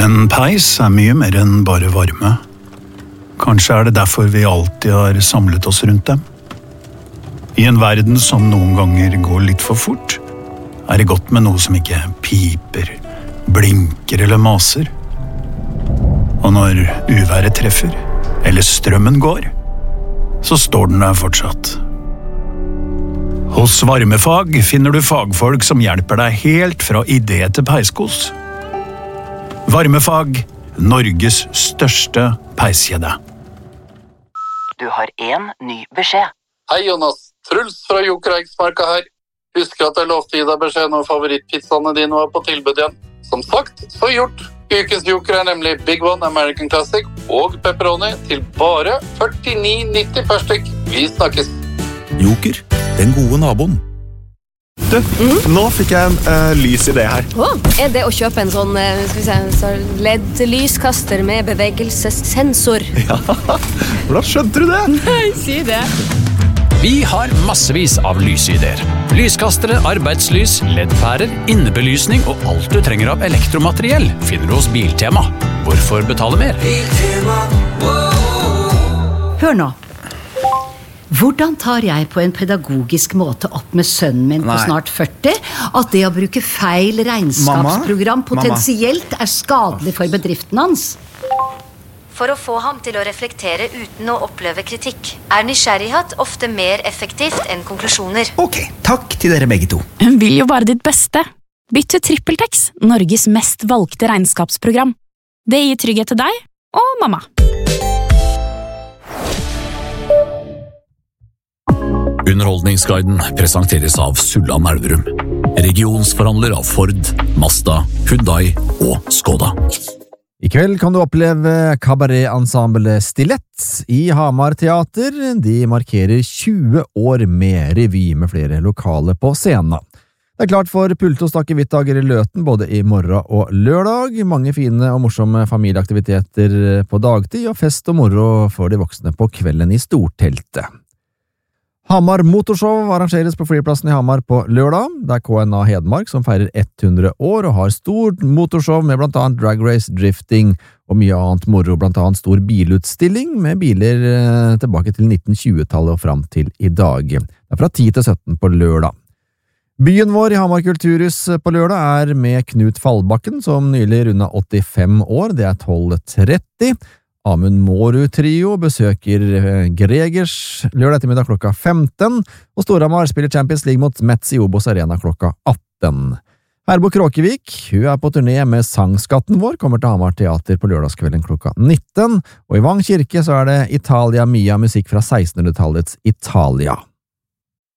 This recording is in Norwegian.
En peis mye mer enn bare varme. Kanskje det derfor vi alltid har samlet oss rundt dem. I en verden som noen ganger går litt for fort, det godt med noe som ikke piper, blinker eller maser. Og når uværet treffer, eller strømmen går, så står den der fortsatt. Hos Varmefag finner du fagfolk som hjelper deg helt fra idé til peiskos. Varmefag, Norges største peiskjede. Du har en ny beskjed. Hei Jonas, Truls fra Joker Eiksmarka her. Husker at jeg lovte å gi deg beskjed når favorittpizzaene dine var på tilbud igjen. Som sagt, så gjort. Ukens Joker nemlig Big One American Classic og pepperoni til bare 49,90 per stykk. Vi snakkes. Joker, den gode naboen. Du, nå fikk jeg en lys idé her. Det å kjøpe en sånn LED-lyskaster med bevegelsessensor? Ja, hvordan skjønte du det? Nei, si det. Vi har massevis av lysideer. Lyskastere, arbeidslys, LED-pærer, innebelysning og alt du trenger av elektromateriell finner du hos Biltema. Hvorfor betale mer? Hør nå. Hvordan tar jeg på en pedagogisk måte opp med sønnen min på snart 40 at det å bruke feil regnskapsprogram potensielt skadelig for bedriften hans? For å få ham til å reflektere uten å oppleve kritikk, nysgjerrighet ofte mer effektivt enn konklusjoner. Ok, takk til dere begge to. Hun vil jo bare ditt beste. Bytt til TrippelTex, Norges mest valgte regnskapsprogram. Det gir trygghet til deg og mamma. Underholdningsguiden presenteres av Sulland Elverum. Regionsforhandler av Ford, Mazda, Hyundai og Skoda. I kveld kan du oppleve kabaret-ensemblet Stilett i Hamar Teater. De markerer 20 år med revy med flere lokale på scenen. Det klart for Pulte og Stakke-Hvittager i Løten både i morgen og lørdag. Mange fine og morsomme familieaktiviteter på dagtid, og fest og moro for de voksne på kvelden i Storteltet. Hamar Motorshow arrangeres på flyplassen i Hamar på lørdag. Det KNA Hedmark som feirer 100 år og har stort motorshow med blant annet drag race, drifting og mye annet moro, blant annet stor bilutstilling med biler tilbake til 1920-tallet og fram til i dag. Det fra 10 til 17 på lørdag. Byen vår i Hamar Kulturhus på lørdag med Knut Fallbakken, som nylig rundet 85 år. Det 12:30. Amund Mårud-trio besøker Gregers lørdag ettermiddag klokka 15, og Storhamar spiller Champions League mot Mets i Obos Arena klokka 18. Herbo Kråkevik, hun på turné med Sangskatten vår, kommer til Hamar Teater på lørdagskvelden klokka 19, og i Vang kirke så det Italia Mia musikk fra 1600-tallets Italia.